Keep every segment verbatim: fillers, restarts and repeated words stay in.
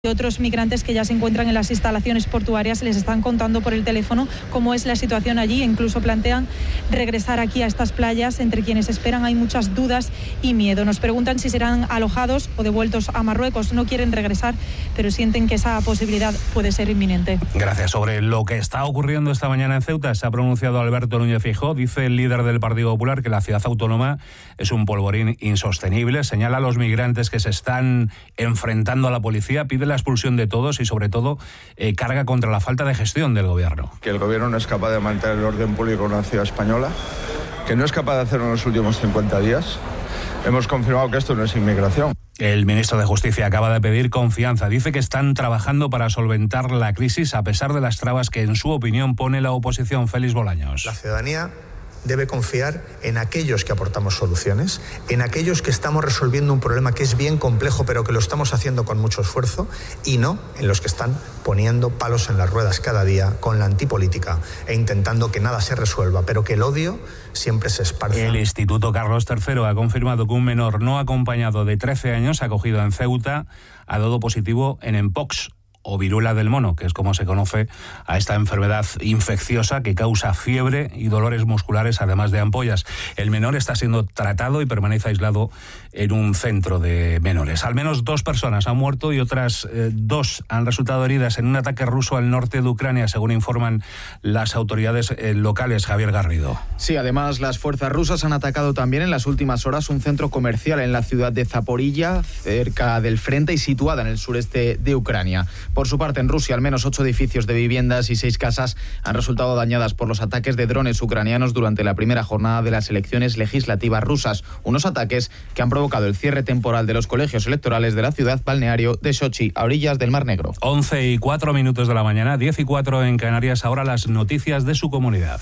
Otros migrantes que ya se encuentran en las instalaciones portuarias les están contando por el teléfono cómo es la situación allí. Incluso plantean regresar aquí a estas playas. Entre quienes esperan hay muchas dudas y miedo. Nos preguntan si serán alojados o devueltos a Marruecos. No quieren regresar, pero sienten que esa posibilidad puede ser inminente. Gracias. Sobre lo que está ocurriendo esta mañana en Ceuta se ha pronunciado Alberto Núñez Feijóo. Dice el líder del Partido Popular que la ciudad autónoma es un polvorín insostenible. Señala a los migrantes que se están enfrentando a la policía. Pide la expulsión de todos y, sobre todo, eh, carga contra la falta de gestión del gobierno. Que el gobierno no es capaz de mantener el orden público en una ciudad española, que no es capaz de hacerlo en los últimos cincuenta días. Hemos confirmado que esto no es inmigración. El ministro de Justicia acaba de pedir confianza. Dice que están trabajando para solventar la crisis a pesar de las trabas que, en su opinión, pone la oposición. Félix Bolaños. La ciudadanía debe confiar en aquellos que aportamos soluciones, en aquellos que estamos resolviendo un problema que es bien complejo, pero que lo estamos haciendo con mucho esfuerzo, y no en los que están poniendo palos en las ruedas cada día con la antipolítica e intentando que nada se resuelva, pero que el odio siempre se esparza. El Instituto Carlos tercero ha confirmado que un menor no acompañado de trece años acogido en Ceuta ha dado positivo en Mpox, o viruela del mono, que es como se conoce a esta enfermedad infecciosa que causa fiebre y dolores musculares, además de ampollas. El menor está siendo tratado y permanece aislado en un centro de menores. Al menos dos personas han muerto y otras eh, dos han resultado heridas en un ataque ruso al norte de Ucrania, según informan las autoridades eh, locales. Javier Garrido. Sí, además las fuerzas rusas han atacado también en las últimas horas un centro comercial en la ciudad de Zaporilla, cerca del frente y situada en el sureste de Ucrania. Por su parte, en Rusia, al menos ocho edificios de viviendas y seis casas han resultado dañadas por los ataques de drones ucranianos durante la primera jornada de las elecciones legislativas rusas. Unos ataques que han provocado el cierre temporal de los colegios electorales de la ciudad balneario de Sochi, a orillas del Mar Negro. once y cuatro minutos de la mañana, diez y cuatro en Canarias. Ahora las noticias de su comunidad.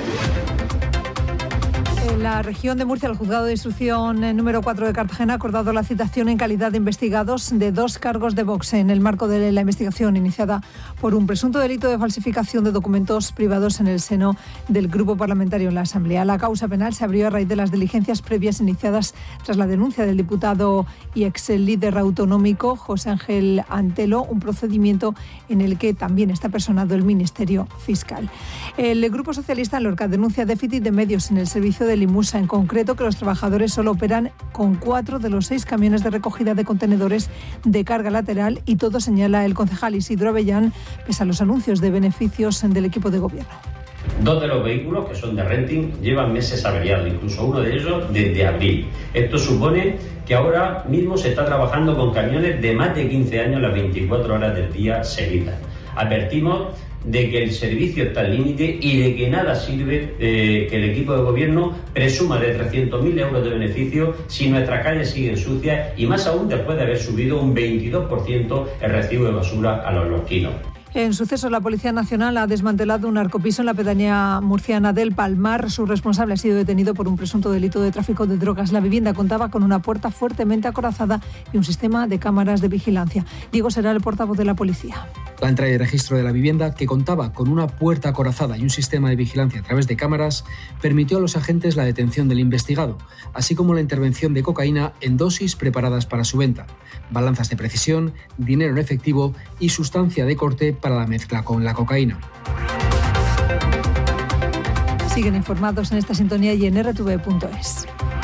En la región de Murcia, el juzgado de instrucción número cuatro de Cartagena ha acordado la citación en calidad de investigados de dos cargos de Vox en el marco de la investigación iniciada por un presunto delito de falsificación de documentos privados en el seno del grupo parlamentario en la Asamblea. La causa penal se abrió a raíz de las diligencias previas iniciadas tras la denuncia del diputado y ex líder autonómico José Ángel Antelo, un procedimiento en el que también está personado el Ministerio Fiscal. El Grupo Socialista en Lorca denuncia déficit de medios en el servicio de Limusa, en concreto que los trabajadores solo operan con cuatro de los seis camiones de recogida de contenedores de carga lateral, y todo, señala el concejal Isidro Avellán, pese a los anuncios de beneficios del equipo de gobierno. Dos de los vehículos, que son de renting, llevan meses averiados, incluso uno de ellos desde abril. Esto supone que ahora mismo se está trabajando con camiones de más de quince años las veinticuatro horas del día seguidas. Advertimos de que el servicio está al límite y de que nada sirve eh, que el equipo de gobierno presuma de trescientos mil euros de beneficio si nuestras calles siguen sucias, y más aún después de haber subido un veintidós por ciento el recibo de basura a los lorquinos. En sucesos, la Policía Nacional ha desmantelado un narcopiso en la pedanía murciana del Palmar. Su responsable ha sido detenido por un presunto delito de tráfico de drogas. La vivienda contaba con una puerta fuertemente acorazada y un sistema de cámaras de vigilancia. Diego será el portavoz de la policía. La entrada y registro de la vivienda, que contaba con una puerta acorazada y un sistema de vigilancia a través de cámaras, permitió a los agentes la detención del investigado, así como la intervención de cocaína en dosis preparadas para su venta, balanzas de precisión, dinero en efectivo y sustancia de corte para la mezcla con la cocaína. Siguen informados en esta sintonía y en erre te ve punto es.